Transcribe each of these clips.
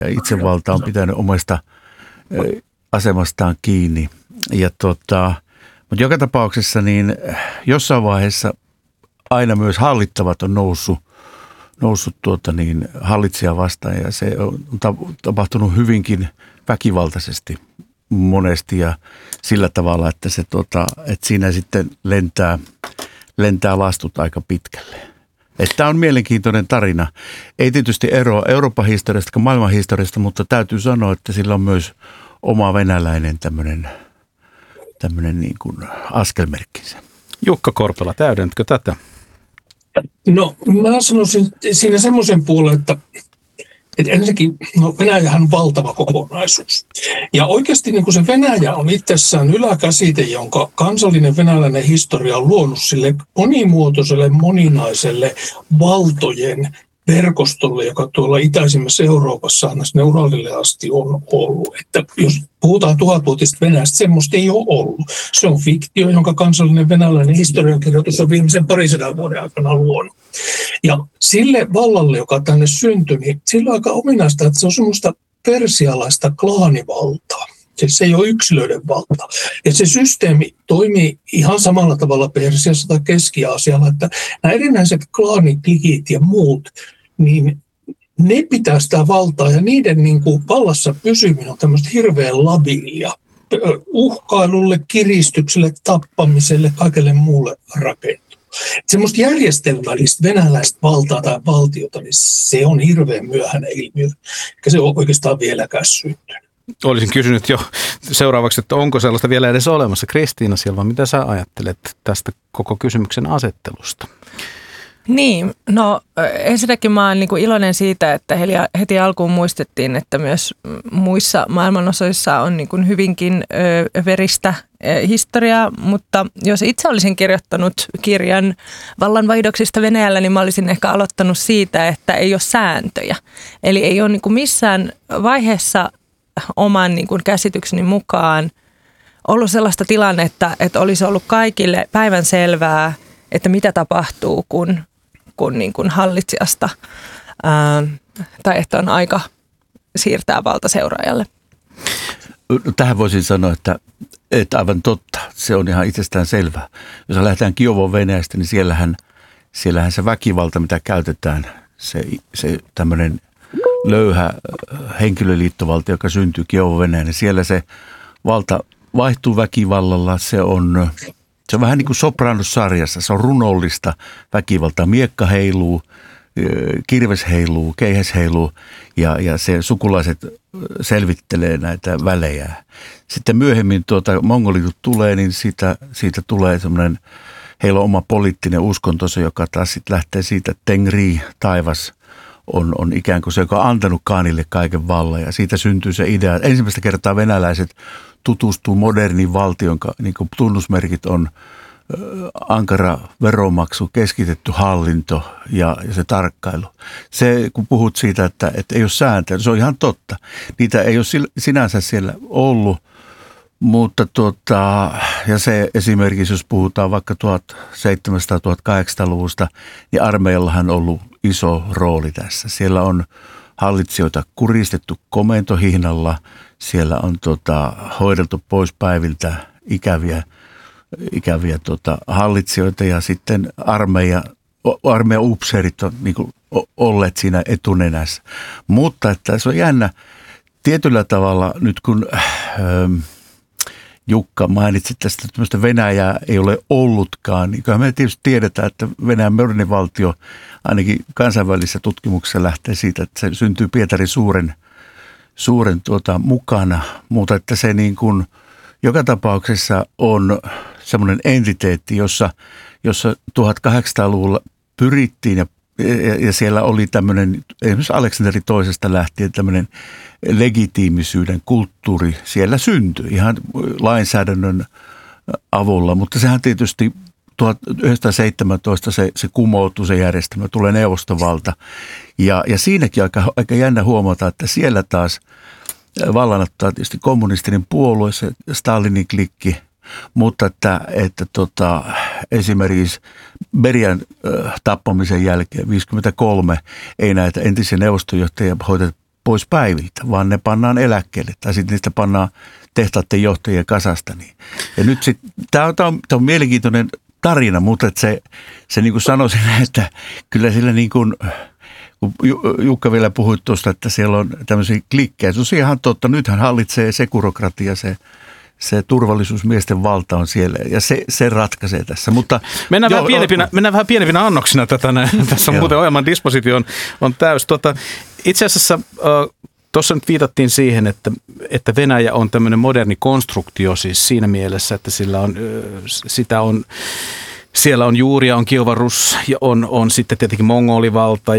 ja itsevalta on pitänyt omasta asemastaan kiinni. Mutta joka tapauksessa niin jossain vaiheessa aina myös hallittavat on noussut hallitsijaa vastaan ja se on tapahtunut hyvinkin väkivaltaisesti monesti ja sillä tavalla, että että siinä sitten lentää lastut aika pitkälle. Tämä on mielenkiintoinen tarina. Ei tietysti eroa Euroopan historiasta eikä maailman historiasta, mutta täytyy sanoa, että sillä on myös oma venäläinen tämmöinen niin kuin askelmerkkinsä. Jukka Korpela, täydentätkö tätä? No mä sanoisin siinä semmoisen puolen, että ensinnäkin Venäjähän on valtava kokonaisuus. Ja oikeasti niin kuin se Venäjä on itsessään yläkäsite, jonka kansallinen venäläinen historia on luonut sille monimuotoiselle, moninaiselle valtojen verkostolle, joka tuolla itäisimmässä Euroopassa aina Neuraalille asti on ollut. Että jos puhutaan tuhatvuotisesta Venäjästä, semmoista ei ole ollut. Se on fiktio, jonka kansallinen venäläinen historiankirjoitus on viimeisen 200 vuoden aikana luonut. Ja sille vallalle, joka tänne syntyi, niin sillä on aika ominaista, että se on semmoista persialaista klaanivaltaa. Se ei ole yksilöiden valta. Ja se systeemi toimii ihan samalla tavalla Persiassa tai Keski-Aasialla, että nämä erinäiset klaaniklikit ja muut, niin ne pitää sitä valtaa ja niiden niin kuin vallassa pysyminen on tämmöistä hirveän labiilia uhkailulle, kiristykselle, tappamiselle, kaikelle muulle rakentuu. Semmoista järjestelmällistä venäläistä valtaa tai valtiota, niin se on hirveän myöhäinen ilmiö, eikä se ole oikeastaan vieläkään syntynyt. Olisin kysynyt jo seuraavaksi, että onko sellaista vielä edes olemassa. Kristiina Silva, mitä sä ajattelet tästä koko kysymyksen asettelusta? Niin, no ensinnäkin mä oon niin kuin iloinen siitä, että heti alkuun muistettiin, että myös muissa maailmanosissa on niin kuin hyvinkin veristä historiaa, mutta jos itse olisin kirjoittanut kirjan vallanvaihdoksista Venäjällä, niin mä olisin ehkä aloittanut siitä, että ei ole sääntöjä. Eli ei ole niin kuin missään vaiheessa oman niin kuin käsitykseni mukaan ollut sellaista tilannetta, että olisi ollut kaikille päivänselvää, että mitä tapahtuu, kun niin kuin hallitsijasta tai että on aika siirtää valta seuraajalle. Tähän voisin sanoa, että aivan totta. Se on ihan itsestään selvää. Jos lähdetään Kiovon Venäjästä, niin siellähän se väkivalta, mitä käytetään, se tämmöinen löyhä henkilöliittovaltio, joka syntyy Kiovon Venäjään, niin siellä se valta vaihtuu väkivallalla. Se on vähän niin kuin Sopranos-sarjassa, se on runollista väkivaltaa. Miekka heiluu, kirves heiluu, keihäs heiluu ja se sukulaiset selvittelee näitä välejä. Sitten myöhemmin mongolit tulee, niin siitä tulee semmoinen, heillä on oma poliittinen uskontonsa, joka taas sitten lähtee siitä, että Tengri, taivas, on ikään kuin se, joka on antanut kaanille kaiken vallan ja siitä syntyy se idea. Ensimmäistä kertaa venäläiset tutustuu moderniin valtion, jonka niin kuin tunnusmerkit on ankara veronmaksu, keskitetty hallinto ja se tarkkailu. Se, kun puhut siitä, että ei ole sääntöjä, se on ihan totta. Niitä ei ole sinänsä siellä ollut, mutta ja se esimerkiksi, jos puhutaan vaikka 1700-1800-luvusta, niin armeijallahan on ollut iso rooli tässä. Siellä on hallitsijoita kuristettu komentohihnalla, siellä on hoideltu pois päiviltä ikäviä hallitsijoita ja sitten armeijan upseerit on niin kuin olleet siinä etunenässä. Mutta että se on jännä tietyllä tavalla nyt kun Jukka mainitsi tästä, että tämmöistä Venäjää ei ole ollutkaan, niin kyllä me tietysti tiedetään, että Venäjän moderni valtio ainakin kansainvälisessä tutkimuksessa lähtee siitä, että se syntyy Pietarin suuren mukana, mutta että se niin kuin joka tapauksessa on semmoinen entiteetti, jossa 1800-luvulla pyrittiin ja siellä oli tämmöinen, esimerkiksi Aleksanteri toisesta lähtien tämmöinen legitiimisyyden kulttuuri siellä syntyi ihan lainsäädännön avulla, mutta sehän tietysti 1917 se kumoutuu se järjestelmä, tulee neuvostovalta ja siinäkin aika jännä huomata, että siellä taas vallanottaa tietysti kommunistinen puolue, se Stalinin klikki, mutta että esimerkiksi Berian tappamisen jälkeen 1953 ei näitä entisiä neuvostojohtajia pois päiviltä, vaan ne pannaan eläkkeelle tai sitten niistä pannaan tehtaiden johtajien kasasta. Niin. Ja nyt tämä on mielenkiintoinen tarina, mutta että se niin kuin sanoisin, että kyllä sillä niin kuin, kun Jukka vielä puhui tuosta, että siellä on tämmöisiä klikkejä. Se on ihan totta, nythän hallitsee sekurokratia, se turvallisuusmiesten valta on siellä ja se ratkaisee tässä. Mutta mennään vähän pienempinä annoksina tätä näin. Tässä on muuten ohjelman dispositio on täys. Itse asiassa tuossa nyt viitattiin siihen, että Venäjä on tämmöinen moderni konstruktio siis siinä mielessä, että siellä on juuria, on Kiovan Rus ja on sitten tietenkin mongolivalta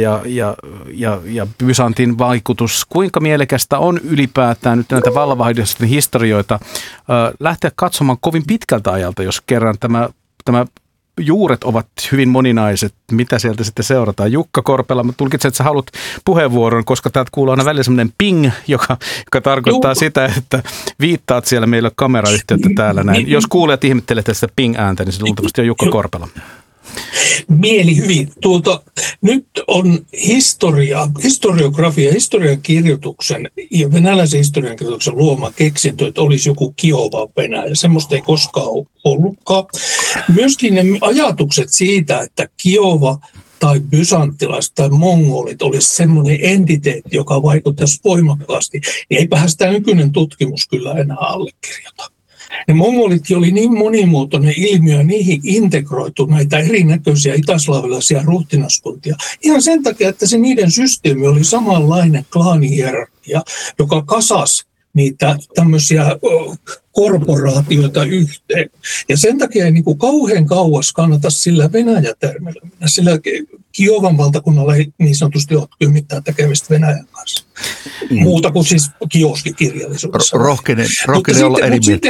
ja Byzantin vaikutus. Kuinka mielekästä on ylipäätään nyt näitä vallanvaihdosten historioita lähteä katsomaan kovin pitkältä ajalta, jos kerran tämä juuret ovat hyvin moninaiset. Mitä sieltä sitten seurataan? Jukka Korpela, mä tulkitsen, että sä haluat puheenvuoron, koska täältä kuuluu aina välillä semmoinen ping, joka tarkoittaa sitä, että viittaat siellä meillä kamerayhteyttä täällä näin. Jos kuulijat ihmettelee sitä ping-ääntä, niin se luultavasti on Jukka Korpela. Mieli hyvin. Nyt on historiografia, historiankirjoituksen ja venäläisen historiankirjoituksen luoma keksintö, että olisi joku Kiova Venäjä. Semmoista ei koskaan ole ollutkaan. Myöskin ne ajatukset siitä, että Kiova tai bysanttilaiset tai mongolit olisi semmoinen entiteetti, joka vaikuttaisi voimakkaasti, niin eipähän sitä nykyinen tutkimus kyllä enää allekirjoita. Ne mongolitkin oli niin monimuotoinen ilmiö ja niihin integroitu näitä erinäköisiä itäslaavilaisia ruhtinaskuntia. Ihan sen takia, että se niiden systeemi oli samanlainen klaanihierarkia, joka kasasi niitä tämmöisiä korporaatioita yhteen. Ja sen takia ei niin kuin kauhean kauas kannata sillä Venäjä-termillä mennä. Sillä Kiovan valtakunnalla ei niin sanotusti ole kyllä mitään tekemistä Venäjän kanssa. Muuta kuin siis kioskikirjallisuudessa. Rohkenen olla eri mieltä.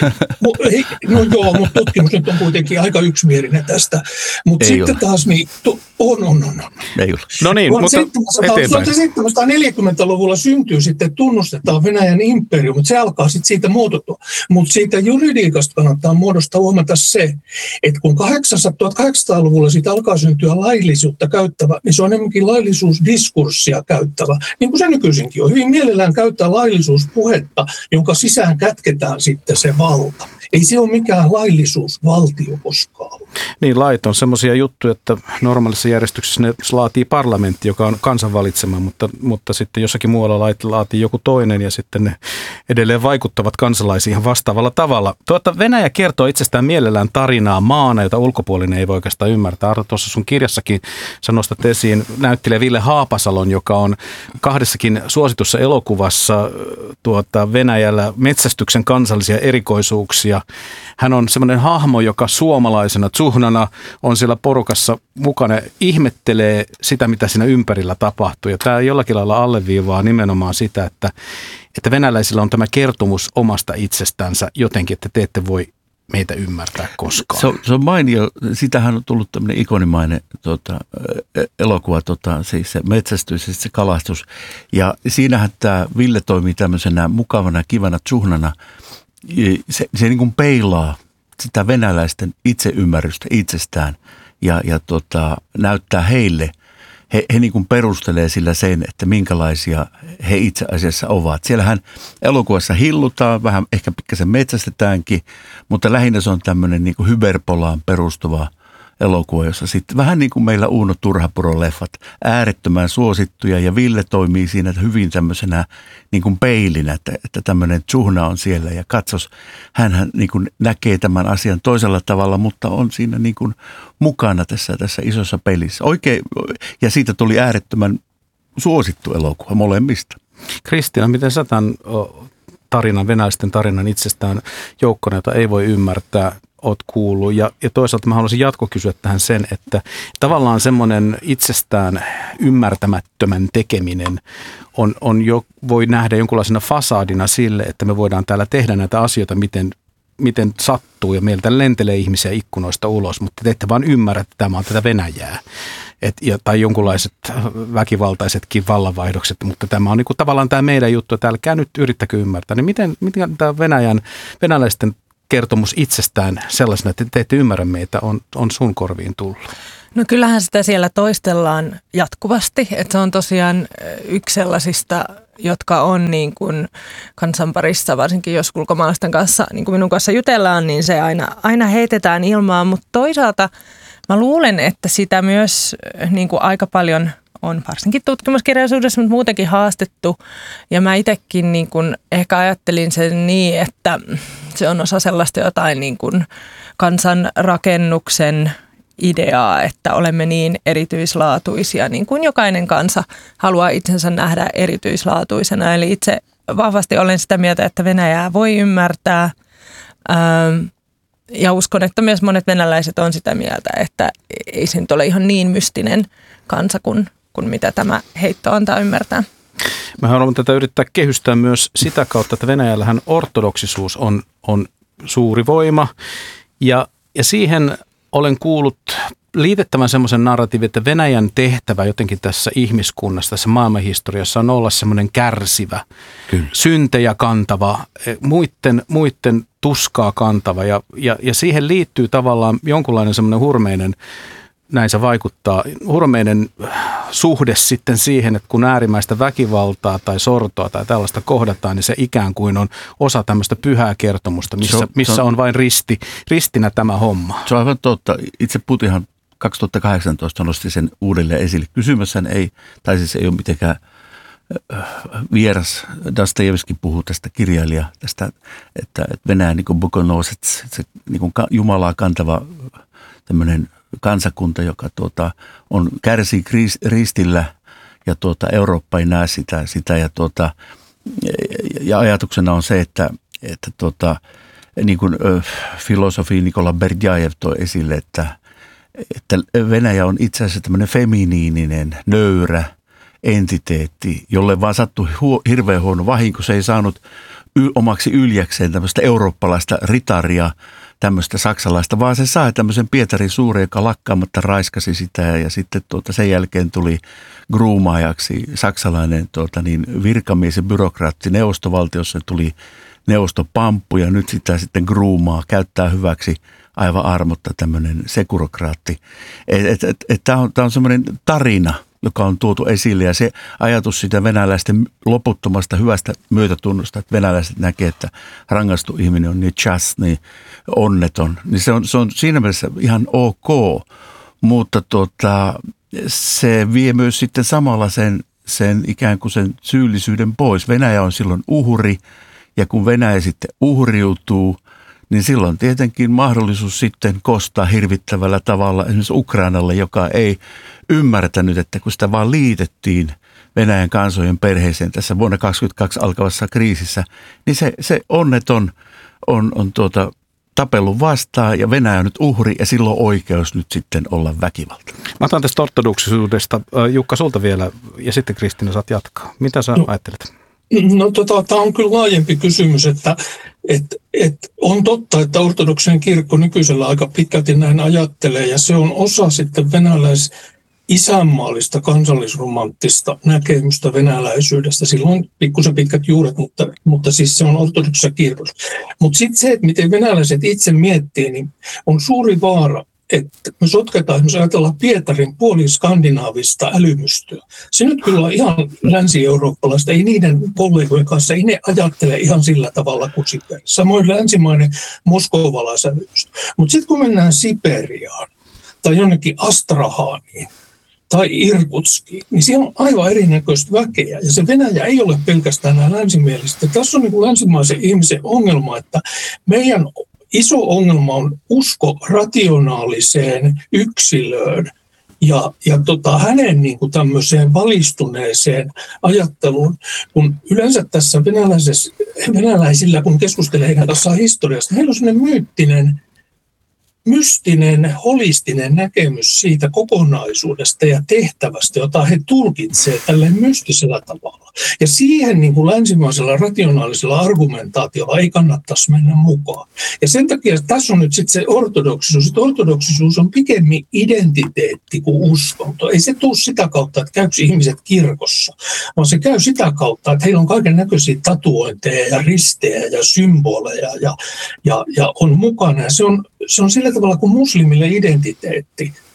No joo, mutta tutkimus nyt on kuitenkin aika yksimielinen tästä. Mutta sitten ole. Taas niin, on. Ei ole. No niin, mutta eteenpäin. 1740-luvulla syntyy sitten, tunnustetaan Venäjän imperium, mutta se alkaa sitten siitä muotoutua. Mutta siitä juridiikasta kannattaa huomata se, että kun 1800-luvulla siitä alkaa syntyä laillisuutta käyttävä, niin se on enemmänkin laillisuusdiskurssia käyttävä, niin kuin se nykyisinkin on. Hyvin mielellään käyttää laillisuuspuhetta, jonka sisään kätketään sitten se valta. Ei se ole mikään laillisuusvaltio koskaan. Niin, lait on semmoisia juttuja, että normaalissa järjestyksessä ne laatii parlamentti, joka on kansan valitsema, mutta sitten jossakin muualla lait laatii joku toinen ja sitten ne edelleen vaikuttavat kansalaisiin ihan vastaavalla tavalla. Venäjä kertoo itsestään mielellään tarinaa maana, jota ulkopuolinen ei voi oikeastaan ymmärtää. Arto, tuossa sun kirjassakin sä nostat esiin näyttelijä Ville Haapasalon, joka on kahdessakin suositussa elokuvassa Venäjällä metsästyksen kansallisia erikoisuuksia. Hän on semmoinen hahmo, joka suomalaisena tsuhnana on siellä porukassa mukana, ihmettelee sitä, mitä siinä ympärillä tapahtuu. Ja tämä jollakin lailla alleviivaa nimenomaan sitä, että venäläisillä on tämä kertomus omasta itsestänsä jotenkin, että te ette voi meitä ymmärtää koskaan. Se on mainio. Sitähän on tullut tämmöinen ikonimainen elokuva, siis se metsästys, siis se kalastus. Ja siinähän tämä Ville toimii tämmöisenä mukavana, kivana tsuhnana. Se niin kuin peilaa sitä venäläisten itseymmärrystä itsestään ja näyttää heille. He niin kuin perustelee sillä sen, että minkälaisia he itse asiassa ovat. Siellähän elokuvassa hillutaan, vähän ehkä pikkasen metsästetäänkin, mutta lähinnä se on tämmöinen niin kuin hyperbolaan perustuva elokuva, jossa sitten vähän niin kuin meillä Uuno Turhapuron leffat, äärettömän suosittuja ja Ville toimii siinä hyvin tämmöisenä niin kuin peilinä, että tämmöinen tsuhna on siellä ja katsos, hänhän niin kuin näkee tämän asian toisella tavalla, mutta on siinä niin kuin mukana tässä isossa pelissä. Oikein, ja siitä tuli äärettömän suosittu elokuva molemmista. Kristiina, miten sä tämän venäläisten tarinan itsestään joukkona, jota ei voi ymmärtää, oot kuullut. Ja toisaalta mä haluaisin jatkokysyä tähän sen, että tavallaan semmoinen itsestään ymmärtämättömän tekeminen voi nähdä jonkunlaisena fasaadina sille, että me voidaan täällä tehdä näitä asioita, miten sattuu ja meiltä lentelee ihmisiä ikkunoista ulos, mutta te ette vaan ymmärrä, että tämä on tätä Venäjää. Tai jonkunlaiset väkivaltaisetkin vallanvaihdokset, mutta tämä on niin kuin tavallaan tämä meidän juttu, että älkää nyt yrittäkö ymmärtää. Niin miten tämä venäläisten kertomus itsestään sellaisena, että te ette ymmärrä meitä, on sun korviin tullut? No kyllähän sitä siellä toistellaan jatkuvasti, että se on tosiaan yksi sellaisista, jotka on niin kuin kansan parissa, varsinkin jos ulkomaalaisten kanssa, niin kuin minun kanssa jutellaan, niin se aina heitetään ilmaan, mutta toisaalta mä luulen, että sitä myös niin kuin aika paljon on varsinkin tutkimuskirjallisuudessa, mutta muutenkin haastettu. Ja mä itsekin niin kuin ehkä ajattelin sen niin, että se on osa sellaista jotain niin kuin kansanrakennuksen ideaa, että olemme niin erityislaatuisia, niin kuin jokainen kansa haluaa itsensä nähdä erityislaatuisena. Eli itse vahvasti olen sitä mieltä, että Venäjää voi ymmärtää. Ja uskon, että myös monet venäläiset on sitä mieltä, että ei se nyt ole ihan niin mystinen kansa kuin mitä tämä heitto antaa ymmärtää. Mä haluan tätä yrittää kehystää myös sitä kautta, että Venäjällähän ortodoksisuus on suuri voima. Ja siihen olen kuullut liitettävän semmoisen narratiivin, että Venäjän tehtävä jotenkin tässä ihmiskunnassa, tässä maailmanhistoriassa on olla semmoinen kärsivä, kyllä, syntejä kantava, muitten tuskaa kantava ja siihen liittyy tavallaan jonkunlainen semmoinen hurmeinen, näin se vaikuttaa, hurmeinen suhde sitten siihen, että kun äärimmäistä väkivaltaa tai sortoa tai tällaista kohdataan, niin se ikään kuin on osa tämmöistä pyhää kertomusta, missä on vain ristinä tämä homma. Se on aivan totta. Itse Putinhan 2018 nosti sen uudelleen esille. Kysymyshän ei ole mitenkään vieras. Dostojevski puhuu tästä kirjailija, tästä, että Venäjä niin kuin Bukonosets, se niin kuin Jumalaa kantava tämmöinen kansakunta, joka kärsii ristillä ja Eurooppa ei näe sitä ja ajatuksena on se, että niin kuin filosofi Nikola Berdjajev toi esille, että Venäjä on itse asiassa tämmöinen feminiininen, nöyrä entiteetti, jolle vaan sattui hirveän huono vahinko. Se ei saanut omaksi yljäkseen tämmöistä eurooppalaista ritaria, tämmöistä saksalaista, vaan se sai tämmöisen Pietarin suuren, joka lakkaamatta raiskasi sitä ja sitten sen jälkeen tuli gruumaajaksi saksalainen virkamies ja byrokraatti neuvostovaltiossa, tuli neuvostopamppu ja nyt sitä sitten gruumaa, käyttää hyväksi aivan armotta tämmöinen sekurokraatti. Tämä on semmoinen tarina, joka on tuotu esille ja se ajatus sitä venäläisten loputtomasta hyvästä myötätunnosta, että venäläiset näkee, että rangaistu ihminen on niin niin onneton, niin se on siinä mielessä ihan ok, mutta se vie myös sitten samalla sen ikään kuin sen syyllisyyden pois. Venäjä on silloin uhri ja kun Venäjä sitten uhriutuu, niin silloin tietenkin mahdollisuus sitten kostaa hirvittävällä tavalla esimerkiksi Ukrainalle, joka ei ymmärtänyt, että kun sitä vaan liitettiin Venäjän kansojen perheeseen tässä vuonna 2022 alkavassa kriisissä, niin se onneton on tapellut vastaan ja Venäjä on nyt uhri ja silloin oikeus nyt sitten olla väkivalta. Mä otan tästä ortodoksisuudesta Jukka sulta vielä ja sitten Kristiina saat jatkaa. Mitä sä ajattelet? No tämä on kyllä laajempi kysymys, että on totta, että ortodoksinen kirkko nykyisellä aika pitkälti näin ajattelee ja se on osa sitten isänmaallista kansallisromanttista näkemystä venäläisyydestä. Sillä on pikkusen pitkät juuret, mutta siis se on ortodoksisessa kirkossa. Mutta sitten se, että miten venäläiset itse miettii, niin on suuri vaara, että me sotketaan, jos ajatellaan Pietarin puoliskandinaavista älymystöä. Se nyt kyllä on ihan länsi-eurooppalaista, ei niiden kollegojen kanssa, ei ne ajattele ihan sillä tavalla kuin Siperi. Samoin länsimainen moskovalaisälymystö. Mutta sitten kun mennään Siperiaan tai jonnekin Astrahaniin tai Irkutskiin, niin siellä on aivan erinäköistä väkeä. Ja se Venäjä ei ole pelkästään nämä länsimielistä. Tässä on niin kuin länsimaisen ihmisen ongelma, että meidän iso ongelma on usko rationaaliseen yksilöön ja hänen niin kuin tämmöiseen valistuneeseen ajatteluun. Kun yleensä tässä venäläisillä, kun keskustelee heidän kanssaan historiasta, heillä on sellainen mystinen, holistinen näkemys siitä kokonaisuudesta ja tehtävästä, jota he tulkitsevat tälleen mystisellä tavalla. Ja siihen niin kuin länsimaisella rationaalisella argumentaatiolla ei kannattaisi mennä mukaan. Ja sen takia tässä on nyt sitten se ortodoksisuus. Että ortodoksisuus on pikemmin identiteetti kuin uskonto. Ei se tule sitä kautta, että käykö ihmiset kirkossa, vaan se käy sitä kautta, että heillä on kaiken näköisiä tatuointeja ja ristejä ja symboleja ja on mukana. Ja se on sillä tavalla kuin muslimille identiteetti.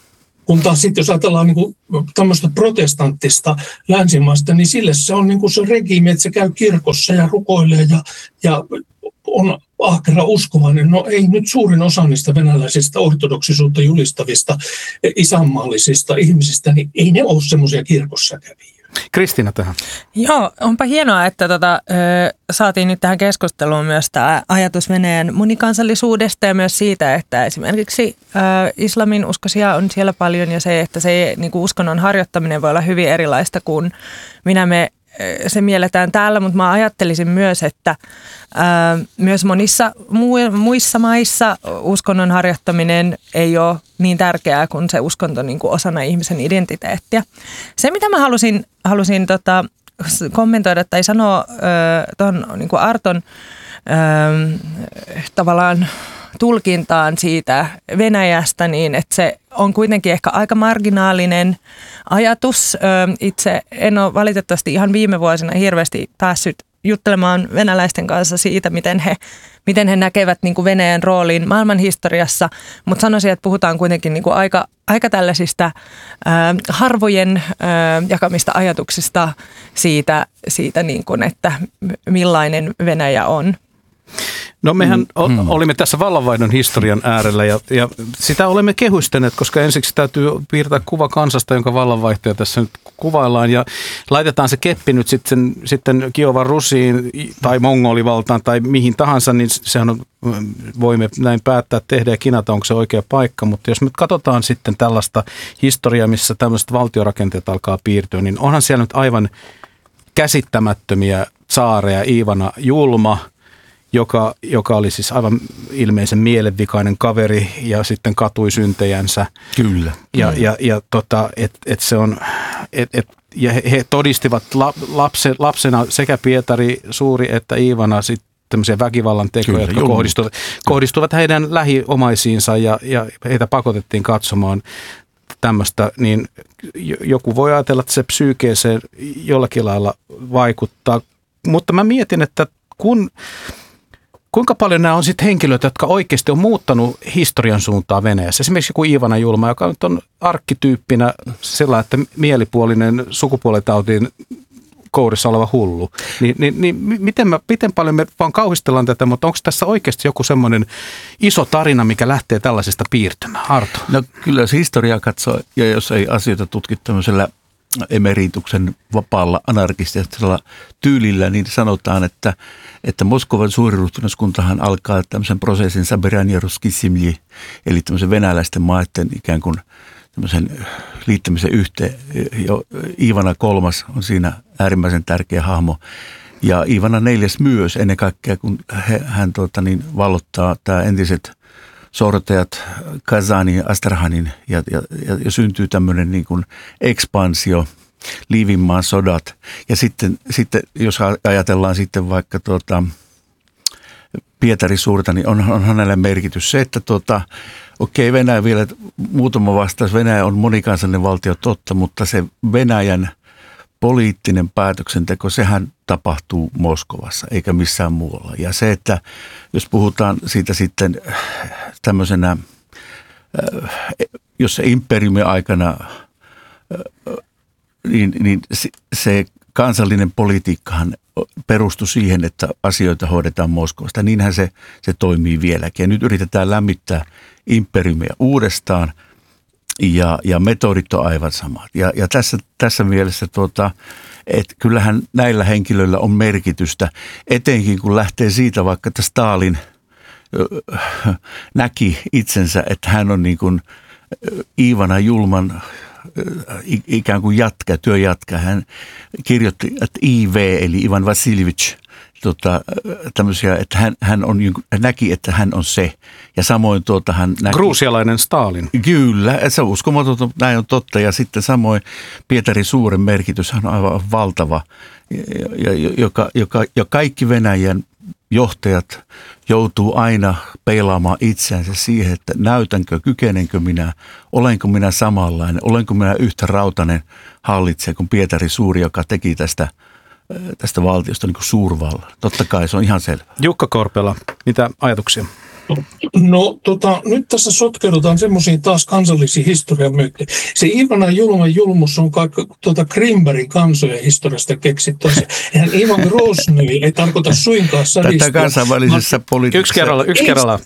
Kun taas sitten jos ajatellaan niin kuin tämmöistä protestanttista länsimaista, niin sille se on niin kuin se regiimi, että se käy kirkossa ja rukoilee ja on ahkera uskovainen. No ei nyt suurin osa niistä venäläisistä ortodoksisuutta julistavista isänmaallisista ihmisistä, niin ei ne ole semmoisia kirkossa kävijöitä. Kristiina tähän. Joo, onpa hienoa, että saatiin nyt tähän keskusteluun myös tämä ajatus Venäjän monikansallisuudesta ja myös siitä, että esimerkiksi islamin uskoisia on siellä paljon ja se, että se niin kuin uskonnon harjoittaminen voi olla hyvin erilaista kuin se mielletään täällä, mutta mä ajattelisin myös, että myös monissa muissa maissa uskonnon harjoittaminen ei ole niin tärkeää kuin se uskonto niin kuin osana ihmisen identiteettiä. Se, mitä mä halusin kommentoida tai sanoa tuon niin kuin Arton tavallaan tulkintaan siitä Venäjästä, niin että se on kuitenkin ehkä aika marginaalinen ajatus. Itse en ole valitettavasti ihan viime vuosina hirveästi päässyt juttelemaan venäläisten kanssa siitä, miten he näkevät niin kuin Venäjän roolin maailmanhistoriassa, mutta sanoisin, että puhutaan kuitenkin niin kuin aika tällaisista harvojen jakamista ajatuksista siitä niin kuin, että millainen Venäjä on. No mehän olimme tässä vallanvaihdon historian äärellä ja sitä olemme kehystäneet, koska ensiksi täytyy piirtää kuva kansasta, jonka vallanvaihtoja tässä nyt kuvaillaan ja laitetaan se keppi nyt sitten Kiovan Rusiin tai Mongolivaltaan tai mihin tahansa, niin sehän on, voimme näin päättää tehdä ja kinata, onko se oikea paikka, mutta jos me katsotaan sitten tällaista historiaa, missä tämmöiset valtiorakenteet alkaa piirtyä, niin onhan siellä nyt aivan käsittämättömiä tsaareja, Iivana Julma, joka oli siis aivan ilmeisen mielenvikainen kaveri ja sitten katui syntejänsä. Kyllä. Ja he todistivat lapsena sekä Pietari Suuri että Iivana sitten tämmöisiä väkivallan tekoja, jotka kohdistuvat heidän lähiomaisiinsa ja heitä pakotettiin katsomaan tämmöistä, niin joku voi ajatella, että se psyykeeseen jollakin lailla vaikuttaa. Mutta mä mietin, että kuinka paljon nämä on sitten henkilöitä, jotka oikeasti on muuttanut historian suuntaa Venäjässä? Esimerkiksi joku Iivana Julma, joka nyt on arkkityyppinä sillä, että mielipuolinen sukupuolitautiin kourissa oleva hullu. Niin miten paljon me vaan kauhistellaan tätä, mutta onko tässä oikeasti joku semmoinen iso tarina, mikä lähtee tällaisesta piirtymään? Arto? No kyllä jos historiaa katsoo ja jos ei asioita tutki tämmöisellä emerituksen vapaalla anarkistisella tyylillä, niin sanotaan, että Moskovan suuriruhtinaskuntahan alkaa tämmöisen prosessin Sabirania Ruski Semlji, eli tämmöisen venäläisten maiden ikään kuin tämmöisen liittämisen yhteen. Iivana kolmas on siinä äärimmäisen tärkeä hahmo. Ja Iivana neljäs myös ennen kaikkea, kun hän vallottaa tämä entiset sortajat Kazanin ja Astrahanin ja syntyy tämmöinen niin kuin ekspansio, Liivinmaan sodat. Ja sitten jos ajatellaan sitten vaikka Pietari Suurta, niin on hänellä merkitys se, että Venäjä vielä muutama vastaus. Venäjä on monikansallinen valtio totta, mutta se Venäjän poliittinen päätöksenteko, sehän tapahtuu Moskovassa eikä missään muualla. Ja se, että jos puhutaan siitä sitten tämmöisenä, jos se imperiumin aikana, niin se kansallinen politiikkahan perustui siihen, että asioita hoidetaan Moskovasta. Niinhän se toimii vieläkin. Ja nyt yritetään lämmittää imperiumia uudestaan ja metodit on aivan samat. Ja tässä mielessä, että kyllähän näillä henkilöillä on merkitystä, etenkin kun lähtee siitä vaikka, että Stalin näki itsensä, että hän on niin kuin Iivana Julman ikään kuin työjatka. Hän kirjoitti, että IV eli Ivan Vasiljevich, tämmöisiä, että hän näki, että hän on se. Ja samoin hän näki. Gruusialainen Stalin. Kyllä, se on uskomatonta, näin on totta. Ja sitten samoin Pietari Suuren merkitys on aivan valtava. Ja kaikki Venäjän johtajat joutuu aina peilaamaan itseänsä siihen, että näytänkö, kykenenkö minä, olenko minä samanlainen, olenko minä yhtä rautainen hallitsija kuin Pietari Suuri, joka teki tästä valtiosta niin kuin suurvallan. Totta kai se on ihan selvä. Jukka Korpela, mitä ajatuksia? No nyt tässä sotkeudutaan semmoisiin taas kansallisiin historiamyytteihin. Se Ivana julman julmus on Grimbergin kansojen historiasta keksitty. Eihän Ivan Groznyj ei tarkoita suinkaan sadistia. Tätä kansainvälisessä politiikassa. Yksi kerralla.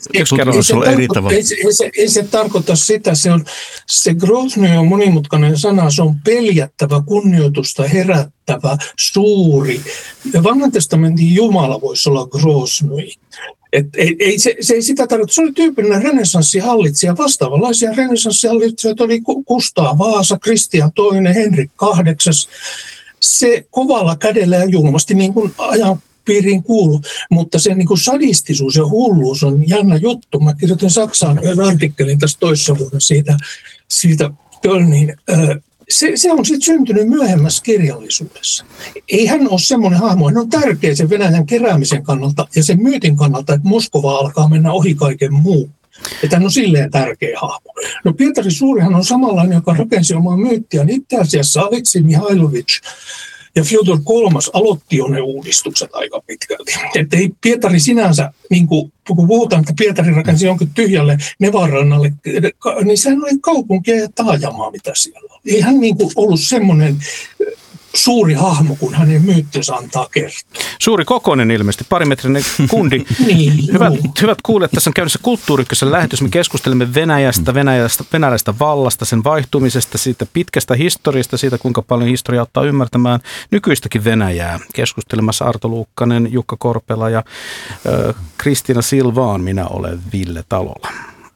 Ei se tarkoita sitä. Se Groznyj on monimutkainen sana. Se on peljättävä, kunnioitusta herättävä, suuri. Vanhan testamentin Jumala voisi olla Groznyj. Se ei sitä tarkoita. Se oli tyypillinen renessanssihallitsija. Vastaavanlaisia renessanssihallitsijoita oli Kustaa Vaasa, Kristian II, Henrik VIII. Se kovalla kädellä ja julmasti niin kuin ajan piiriin kuuluu, mutta se niin kuin sadistisuus ja hulluus on jännä juttu. Mä kirjoitin Saksaan artikkelin tässä toissa vuonna siitä Kölniin. Se on sitten syntynyt myöhemmässä kirjallisuudessa. Ei hän ole semmoinen hahmo. Hän on tärkeä sen Venäjän keräämisen kannalta ja sen myytin kannalta, että Moskova alkaa mennä ohi kaiken muun. Että hän on silleen tärkeä hahmo. No Pietari Suurihan on samanlainen, joka rakensi omaa myyttiään. Itse asiassa Aleksei Mihailovich ja Fjodor III aloitti jo ne uudistukset aika pitkälti. Että ei Pietari sinänsä, niin kun puhutaan, että Pietari rakensi jonkin tyhjälle Nevanrannalle, niin sehän oli kaupunkia ja taajamaa, mitä siellä oli. Ei hän niin kuin ollut semmoinen suuri hahmo, kun hänen myyttinsä antaa kertoa. Suuri kokoinen ilmeisesti, parimetrinen kundi. Niin, hyvät kuulijat, tässä on käynnissä Kulttuuri Ykkösen lähetys. Me keskustelemme venäläisestä vallasta, sen vaihtumisesta, siitä pitkästä historiasta, siitä kuinka paljon historia ottaa ymmärtämään nykyistäkin Venäjää. Keskustelemassa Arto Luukkanen, Jukka Korpela ja Kristiina Silvaan. Minä olen Ville Talola.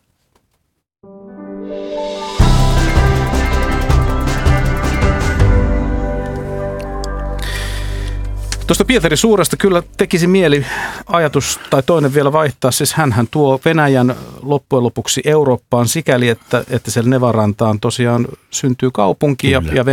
Tuosta Pietari Suuresta kyllä tekisi mieli ajatus tai toinen vielä vaihtaa. Siis hänhän tuo Venäjän loppujen lopuksi Eurooppaan sikäli, että siellä Nevarantaan tosiaan syntyy kaupunki ja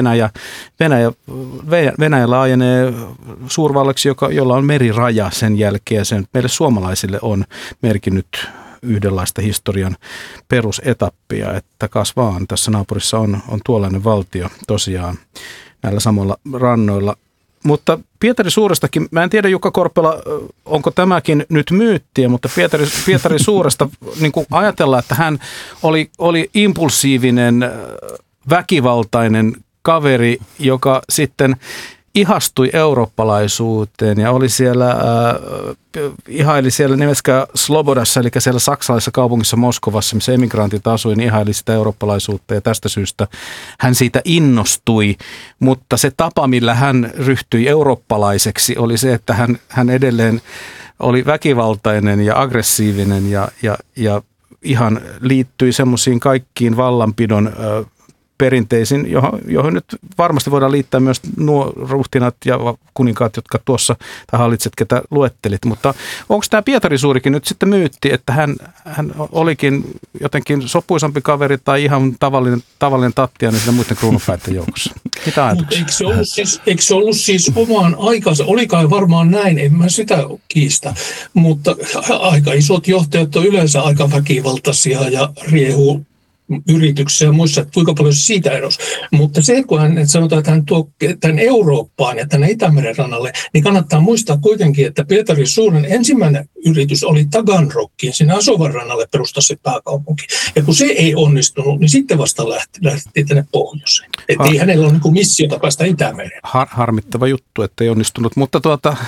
Venäjä laajenee suurvallaksi, jolla on meriraja sen jälkeen. Sen meille suomalaisille on merkinnyt yhdenlaista historian perusetappia, että kas vaan tässä naapurissa on tuollainen valtio tosiaan näillä samoilla rannoilla. Mutta Pietari Suurestakin, mä en tiedä Jukka Korpela, onko tämäkin nyt myyttiä, mutta Pietari Suuresta niin kuin ajatellaan, että hän oli impulsiivinen, väkivaltainen kaveri, joka sitten ihastui eurooppalaisuuteen ja oli siellä, ihaili siellä nimeskään Slobodassa, eli siellä saksalaisessa kaupungissa Moskovassa, missä emigrantit asui, niin ihaili sitä eurooppalaisuutta ja tästä syystä hän siitä innostui, mutta se tapa, millä hän ryhtyi eurooppalaiseksi, oli se, että hän edelleen oli väkivaltainen ja aggressiivinen ja ihan liittyi semmoisiin kaikkiin vallanpidon perinteisiin, johon nyt varmasti voidaan liittää myös nuo ruhtinat ja kuninkaat, jotka tuossa, tai hallitset, ketä luettelit. Mutta onko tämä Pietari Suurikin nyt sitten myytti, että hän olikin jotenkin sopuisampi kaveri tai ihan tavallinen tattiainen siinä muiden kruununpäitten joukossa? Mitä ajatuksia? Eikö se ollut siis omaan aikansa? Oli kai varmaan näin, en mä sitä kiistä. Mutta aika isot johtajat on yleensä aika väkivaltaisia ja riehuu yrityksissä ja muissa, että kuinka paljon se siitä erosi. Mutta se, kun hän sanotaan, että hän tuo tämän Eurooppaan ja tänne Itämeren rannalle, niin kannattaa muistaa kuitenkin, että Pietari Suuren ensimmäinen yritys oli Taganrogiin, sinne Asovan rannalle perustaa se pääkaupunki. Ja kun se ei onnistunut, niin sitten vasta lähti tänne pohjoiseen. Että ei hänellä ole niin missiota päästä Itämereen. Harmittava juttu, että ei onnistunut, mutta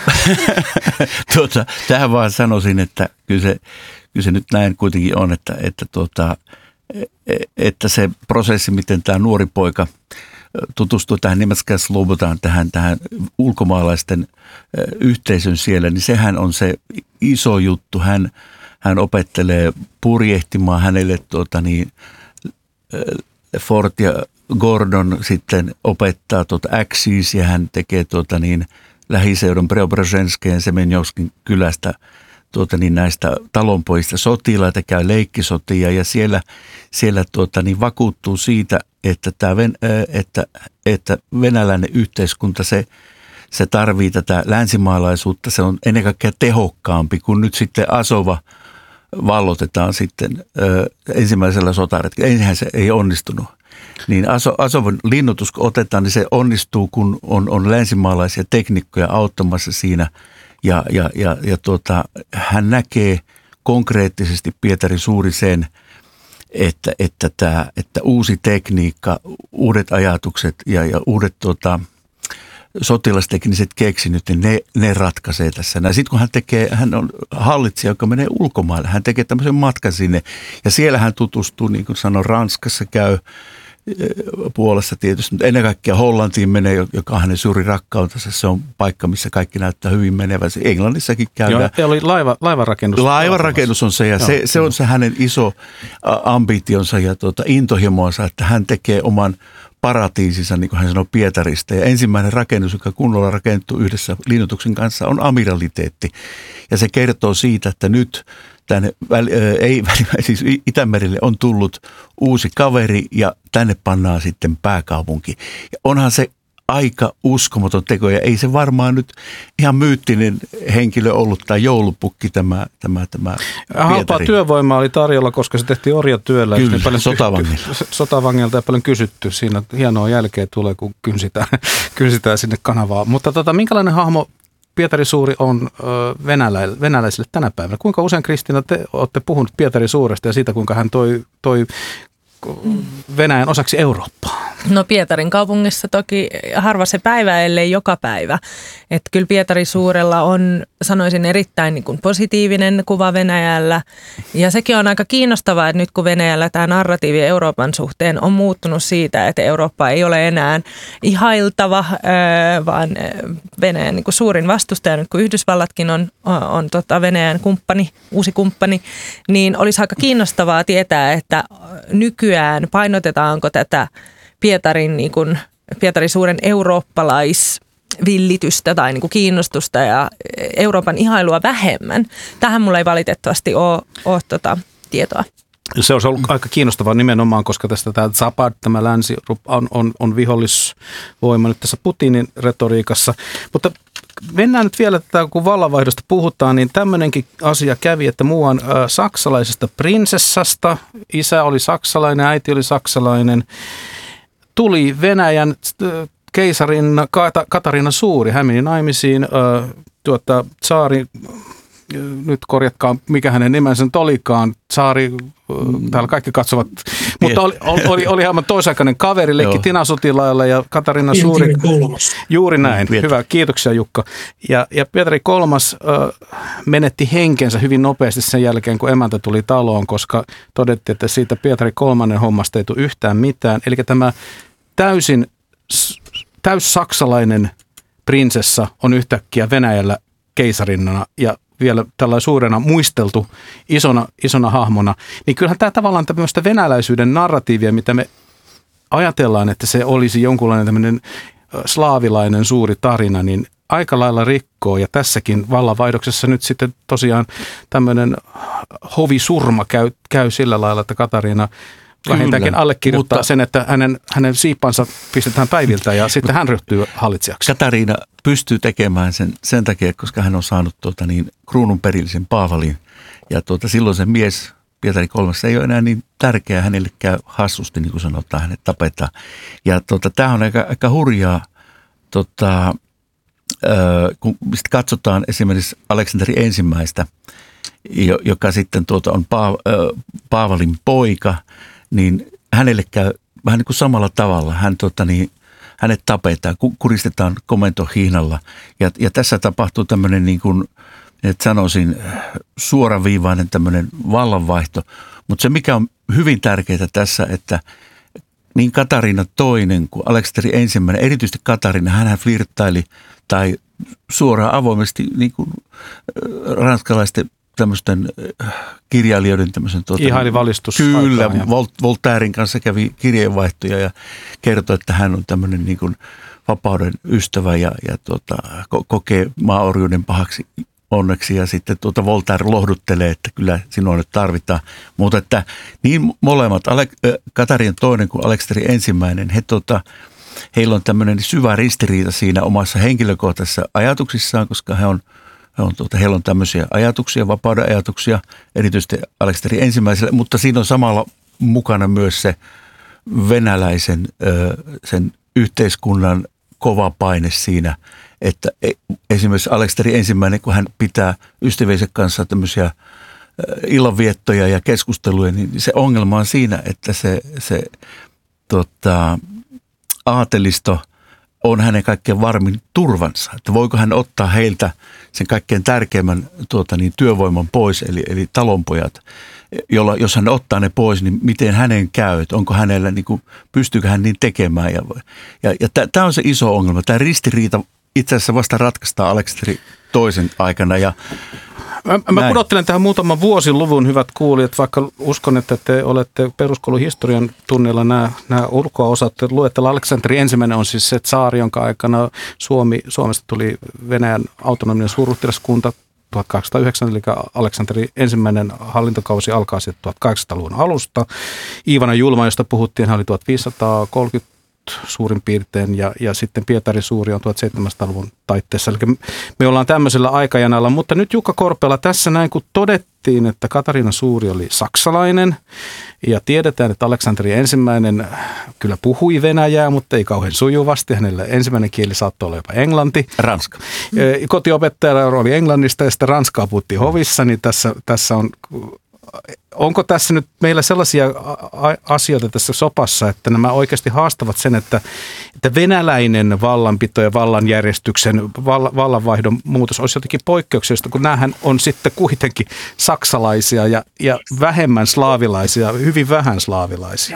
tähän vaan sanoisin, että kyllä se nyt näin kuitenkin on, että se prosessi, miten tämä nuori poika tutustui tähän nimeskään Slobodaan, tähän ulkomaalaisten yhteisön siellä, niin sehän on se iso juttu. Hän opettelee purjehtimaan hänelle Ford ja Gordon sitten opettaa Axis ja hän tekee lähiseudun Preobrazhenskeen Semenjovskin kylästä näistä talonpojista sotilaita, käy leikkisotia ja siellä vakuuttuu siitä, että venäläinen yhteiskunta se tarvii tätä länsimaalaisuutta, se on ennen kaikkea tehokkaampi, kun nyt sitten Asova vallotetaan sitten ensimmäisellä sotaretkellä. Eihän se ei onnistunut. Niin Asovan linnoitus kun otetaan, niin se onnistuu, kun on länsimaalaisia teknikkoja auttamassa siinä. Ja hän näkee, konkreettisesti Pietari Suuri sen, että uusi tekniikka, uudet ajatukset ja uudet sotilastekniset keksinyt, niin ne ratkaisee tässä. Sitten kun hän on hallitsija, joka menee ulkomaille, hän tekee tämmöisen matkan sinne ja siellä hän tutustuu, niin kuin sanoin, Ranskassa käy, Puolassa tietysti, mutta ennen kaikkea Hollantiin menee, joka on hänen suuri rakkautensa. Se on paikka, missä kaikki näyttää hyvin menevän. Englannissakin käydään. Joo, oli laivanrakennus. Laivanrakennus on se, ja se on se hänen iso ambitionsa ja intohimoansa, että hän tekee oman paratiisinsa, niin kuin hän sanoi, Pietarista. Ja ensimmäinen rakennus, joka kunnolla rakennettu yhdessä linnoituksen kanssa, on amiraliteetti. Ja se kertoo siitä, että nyt tänne siis Itämerelle on tullut uusi kaveri ja tänne pannaan sitten pääkaupunki. Ja onhan se aika uskomaton teko ja ei se varmaan nyt ihan myyttinen henkilö ollut tai joulupukki tämä Halpaa työvoimaa oli tarjolla, koska se tehtiin orjatyöllä. Kyllä, niin paljon sotavangilta ja paljon kysytty. Siinä hienoa jälkeä tulee, kun kynsitään sinne kanavaan. Mutta minkälainen hahmo Pietari Suuri on venäläisille tänä päivänä? Kuinka usein, Kristiina, te olette puhunut Pietari Suuresta ja siitä, kuinka hän toi Venäjän osaksi Eurooppaa? No Pietarin kaupungissa toki harva se päivä, ellei joka päivä. Että kyllä Pietari Suurella on, sanoisin, erittäin niin kuin positiivinen kuva Venäjällä. Ja sekin on aika kiinnostavaa, että nyt kun Venäjällä tämä narratiivi Euroopan suhteen on muuttunut siitä, että Eurooppa ei ole enää ihailtava, vaan Venäjän niin kuin suurin vastustaja, nyt kun Yhdysvallatkin on Venäjän kumppani, uusi kumppani, niin olisi aika kiinnostavaa tietää, että nykyään painotetaanko tätä Pietarin suuren eurooppalaisvillitystä tai niin kuin kiinnostusta ja Euroopan ihailua vähemmän. Tähän mulla ei valitettavasti ole tietoa. Se on ollut aika kiinnostavaa nimenomaan, koska tästä tämä Zapad, tämä länsi, on vihollisvoima nyt tässä Putinin retoriikassa. Mutta mennään nyt vielä, kun vallanvaihdosta puhutaan, niin tämmöinenkin asia kävi, että muuan saksalaisesta prinsessasta, isä oli saksalainen, äiti oli saksalainen, tuli Venäjän keisarin Katariina Suuri. Hän meni naimisiin tsaari, nyt korjatkaa mikä hänen nimensä nyt olikaan, tsaari, täällä kaikki katsovat, mutta oli aivan toisaikainen kaveri, leikki Tinasotilailla ja Katariina Suuri. Juuri näin, hyvä, kiitoksia Jukka. Ja Pietari kolmas menetti henkensä hyvin nopeasti sen jälkeen, kun emäntä tuli taloon, koska todettiin, että siitä Pietari kolmannen hommasta ei tule yhtään mitään. Eli tämä täyssaksalainen prinsessa on yhtäkkiä Venäjällä keisarinnana ja vielä tällainen suurena muisteltu isona hahmona, niin kyllähän tämä tavallaan tämmöistä venäläisyyden narratiivia, mitä me ajatellaan, että se olisi jonkunlainen tämmöinen slaavilainen suuri tarina, niin aika lailla rikkoo. Ja tässäkin vallanvaihdoksessa nyt sitten tosiaan tämmöinen hovisurma käy sillä lailla, että Katariina vähintäänkin allekirjoittaa sen, että hänen siippansa pistetään päiviltä ja sitten hän ryhtyy hallitsijaksi. Katariina pystyy tekemään sen takia, koska hän on saanut kruunun perillisen Paavalin. Ja silloin se mies, Pietari kolmas, ei ole enää niin tärkeä, hänelle käy hassusti, niin kuin sanotaan, hänet tapetaan. Ja tämä on aika hurjaa, kun katsotaan esimerkiksi Aleksanteri ensimmäistä, joka sitten on Paavalin poika, niin hänelle käy vähän niin kuin samalla tavalla. Hänet tapetaan, kuristetaan komentohihnalla. Ja tässä tapahtuu tämmöinen, niin kuin, että sanoisin, suoraviivainen tämmöinen vallanvaihto. Mutta se, mikä on hyvin tärkeää tässä, että niin Katariina toinen kuin Aleksanteri ensimmäinen, erityisesti Katariina, hän flirttaili tai suoraan avoimesti niin kuin ranskalaisten tämmöisten kirjailijoiden tämmöisen... Ihaili valistus. Kyllä, Voltairen kanssa kävi kirjeenvaihtoja ja kertoi, että hän on tämmöinen niin kuin vapauden ystävä ja kokee maaorjuuden pahaksi onneksi. Ja sitten Voltaire lohduttelee, että kyllä sinua nyt tarvitaan. Mutta että niin molemmat, Katariina toinen kuin Aleksanteri ensimmäinen, heillä on tämmöinen syvä ristiriita siinä omassa henkilökohtaisessa ajatuksissaan, koska heillä on tämmöisiä ajatuksia, vapauden ajatuksia, erityisesti Aleksanteri ensimmäiselle, mutta siinä on samalla mukana myös se venäläisen sen yhteiskunnan kova paine siinä, että esimerkiksi Aleksanteri ensimmäinen, kun hän pitää ystäviensä kanssa tämmöisiä illanviettoja ja keskusteluja, niin se ongelma on siinä, että se aatelisto on hänen kaikkein varmin turvansa. Että voiko hän ottaa heiltä sen kaikkein tärkeimmän työvoiman pois, eli talonpojat, jolla, jos hän ottaa ne pois, niin miten hänen käy, että onko hänellä, niin kuin, pystyykö hän niin tekemään. Ja tämä on se iso ongelma. Tämä ristiriita itse asiassa vasta ratkaistaan Aleksanteri toisen aikana. Ja Mä pudottelen tähän muutaman vuosiluvun, hyvät kuulijat, vaikka uskon, että te olette peruskouluhistorian tunneilla nämä ulkoa osaatte luettella. Aleksanteri ensimmäinen on siis se tsaari, jonka aikana Suomesta tuli Venäjän autonominen suurruhtinaskunta 1809, eli Aleksanteri ensimmäinen hallintokausi alkaa sitten 1800-luvun alusta. Iivana Julma, josta puhuttiin, hän oli 1530 suurin piirtein, ja sitten Pietari Suuri on 1700-luvun taitteessa. Eli me ollaan tämmöisellä aikajanalla, mutta nyt Jukka Korpela, tässä näin kun todettiin, että Katariina Suuri oli saksalainen, ja tiedetään, että Aleksanteri ensimmäinen kyllä puhui venäjää, mutta ei kauhean sujuvasti. Hänellä ensimmäinen kieli saattoi olla jopa englanti. Ranska. Kotiopettajalla oli englannista ja sitten ranskaa puhuttiin hovissa, niin tässä on... Onko tässä nyt meillä sellaisia asioita tässä sopassa, että nämä oikeasti haastavat sen, että venäläinen vallanpito ja vallanjärjestyksen vallanvaihdon muutos olisi jotenkin poikkeuksellista, kun näähän on sitten kuitenkin saksalaisia ja vähemmän slaavilaisia, hyvin vähän slaavilaisia?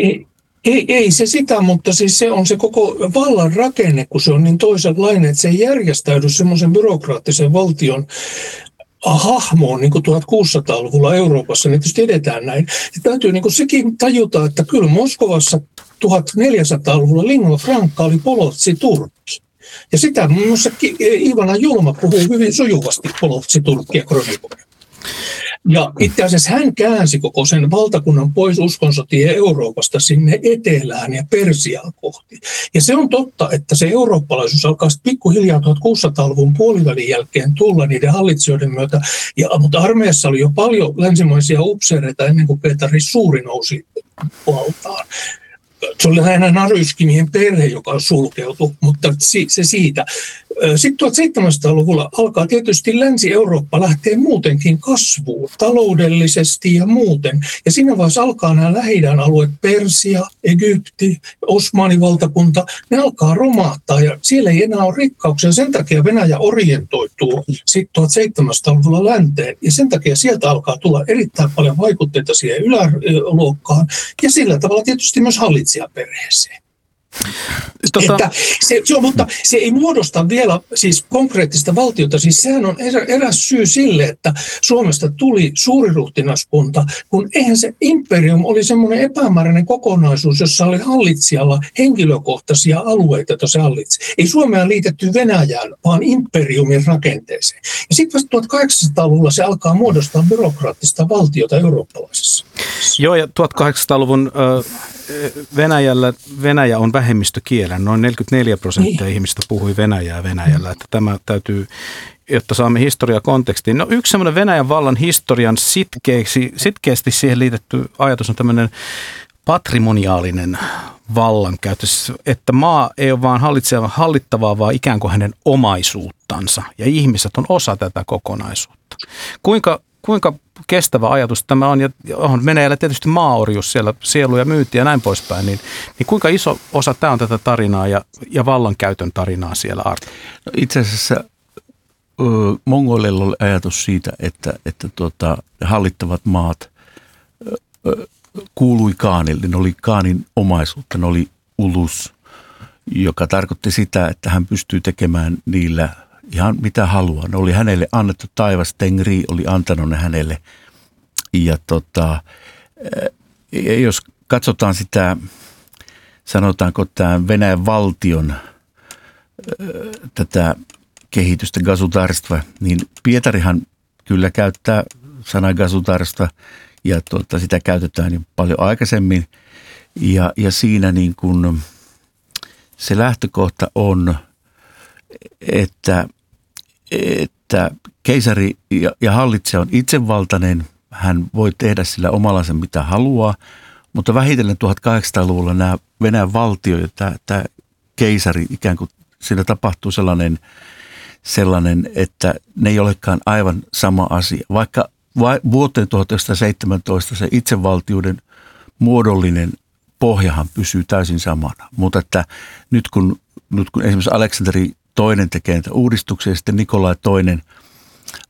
Ei se sitä, mutta siis se on se koko vallan rakenne, kun se on niin toisenlainen, että se ei järjestäydy semmoisen byrokraattisen valtion hahmoon niin kuin 1600-luvulla Euroopassa, niin tietysti edetään näin. Ja täytyy niin kuin sekin tajuta, että kyllä Moskovassa 1400-luvulla lingua franca oli polotsi turkki. Ja sitä muun muassa Iivana Julma puhuu hyvin sujuvasti polotsi turkkia kronikoida. Ja itse asiassa hän käänsi koko sen valtakunnan pois uskonsotien Euroopasta sinne etelään ja Persiaan kohti. Ja se on totta, että se eurooppalaisuus alkaa pikkuhiljaa 1600-luvun puolivälin jälkeen tulla niiden hallitsijoiden myötä. Mutta armeijassa oli jo paljon länsimaisia upseereita ennen kuin Pietari Suuri nousi valtaan. Se oli lähinnä Naryskimien perhe, joka sulkeutui, mutta se siitä. Sitten 1700-luvulla alkaa tietysti Länsi-Eurooppa lähteä muutenkin kasvuun, taloudellisesti ja muuten. Ja siinä vaiheessa alkaa nämä Lähi-idän alueet, Persia, Egypti, Osmanivaltakunta, ne alkaa romahtaa ja siellä ei enää ole rikkauksia. Sen takia Venäjä orientoituu sitten 1700-luvulla länteen ja sen takia sieltä alkaa tulla erittäin paljon vaikutteita siihen yläluokkaan ja sillä tavalla tietysti myös hallitsijaperheeseen. Mutta se ei muodosta vielä siis konkreettista valtiota. Siis sehän on eräs syy sille, että Suomesta tuli suuriruhtinaskunta, kun eihän se imperium oli semmoinen epämääräinen kokonaisuus, jossa oli hallitsijalla henkilökohtaisia alueita, joita se hallitsi. Ei Suomea liitetty Venäjään, vaan imperiumin rakenteeseen. Ja sitten vasta 1800-luvulla se alkaa muodostaa byrokraattista valtiota eurooppalaisessa. Joo, ja 1800-luvun Venäjä on vähemmistökielä. Noin 44% ihmistä puhui venäjää Venäjällä. Että tämä täytyy, jotta saamme historiakontekstiin. No yksi semmoinen Venäjän vallan historian sitkeästi siihen liitetty ajatus on tämmöinen patrimoniaalinen vallankäyttö, että maa ei ole vaan hallittavaa, vaan ikään kuin hänen omaisuuttansa. Ja ihmiset on osa tätä kokonaisuutta. Kuinka kestävä ajatus tämä on, ja on Venäjällä tietysti maaorjuus siellä, sielu ja myynti ja näin poispäin, niin kuinka iso osa tämä on tätä tarinaa ja vallankäytön tarinaa siellä, Arto? No itse asiassa mongoleilla oli ajatus siitä, että hallittavat maat kuului kaanille, ne oli kaanin omaisuutta, ne oli ulus, joka tarkoitti sitä, että hän pystyy tekemään niillä ihan mitä haluaa. Ne oli hänelle annettu taivas, Tengri oli antanut ne hänelle. Ja jos katsotaan sitä, sanotaanko tämän Venäjän valtion tätä kehitystä gasudarstva, niin Pietarihan kyllä käyttää sanaa gasudarstva ja sitä käytetään jo paljon aikaisemmin. Ja siinä niin kuin se lähtökohta on, että keisari ja hallitsija on itsevaltainen, hän voi tehdä sillä omallansa mitä haluaa, mutta vähitellen 1800-luvulla nämä Venäjän valtio ja tämä keisari ikään kuin siinä tapahtuu sellainen, että ne ei olekaan aivan sama asia. Vaikka vuoteen 1917 se itsevaltiuden muodollinen pohjahan pysyy täysin samana. Mutta että nyt kun esimerkiksi Aleksanteri II tekee näitä uudistuksia ja sitten Nikolai II